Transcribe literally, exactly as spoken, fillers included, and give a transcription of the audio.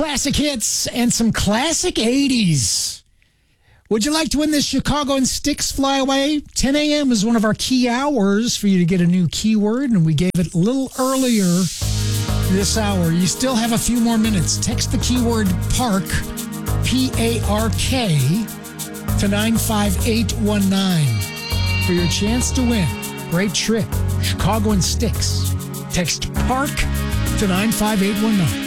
classic hits and some classic eighties. Would you like to win this Chicago and Sticks flyaway? ten a.m. is one of our key hours for you to get a new keyword, and we gave it a little earlier this hour. You still have a few more minutes. Text the keyword PARK, P A R K, to nine five eight one nine for your chance to win. Great trip. Chicago and Sticks. Text PARK to nine five eight one nine.